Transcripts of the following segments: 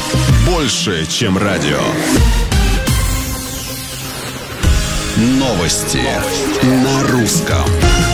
Больше, чем радио. Новости на русском.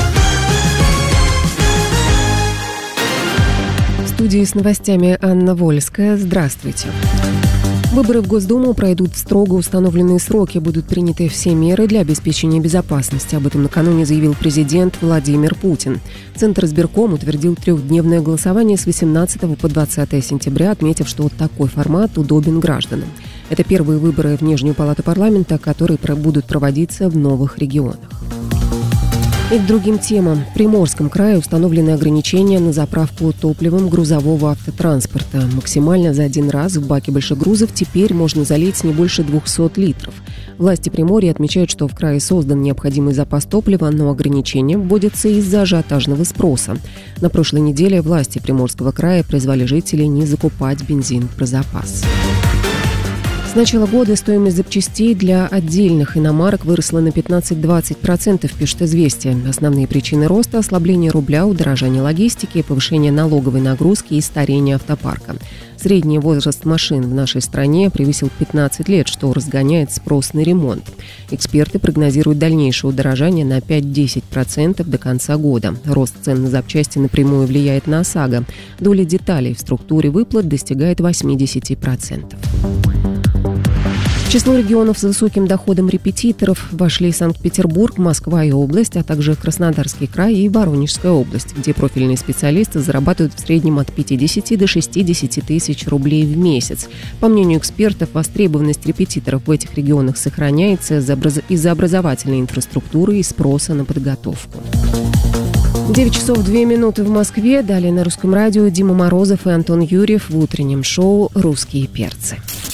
В студии с новостями Анна Вольская. Здравствуйте. Выборы в Госдуму пройдут в строго установленные сроки. Будут приняты все меры для обеспечения безопасности. Об этом накануне заявил президент Владимир Путин. Центр избирком утвердил 3-дневное голосование с 18 по 20 сентября, отметив, что такой формат удобен гражданам. Это первые выборы в Нижнюю палату парламента, которые будут проводиться в новых регионах. И к другим темам. В Приморском крае установлены ограничения на заправку топливом грузового автотранспорта. Максимально за один раз в баке большегрузов теперь можно залить не больше 200 литров. Власти Приморья отмечают, что в крае создан необходимый запас топлива, но ограничения вводятся из-за ажиотажного спроса. На прошлой неделе власти Приморского края призвали жителей не закупать бензин про запас. С начала года стоимость запчастей для отдельных иномарок выросла на 15-20%, пишет «Известия». Основные причины роста – ослабление рубля, удорожание логистики, повышение налоговой нагрузки и старение автопарка. Средний возраст машин в нашей стране превысил 15 лет, что разгоняет спрос на ремонт. Эксперты прогнозируют дальнейшее удорожание на 5-10% до конца года. Рост цен на запчасти напрямую влияет на ОСАГО. Доля деталей в структуре выплат достигает 80%. В число регионов с высоким доходом репетиторов вошли Санкт-Петербург, Москва и область, а также Краснодарский край и Воронежская область, где профильные специалисты зарабатывают в среднем от 50 до 60 тысяч рублей в месяц. По мнению экспертов, востребованность репетиторов в этих регионах сохраняется из-за образовательной инфраструктуры и спроса на подготовку. 9 часов 2 минуты в Москве. Далее на Русском радио Дима Морозов и Антон Юрьев в утреннем шоу «Русские перцы».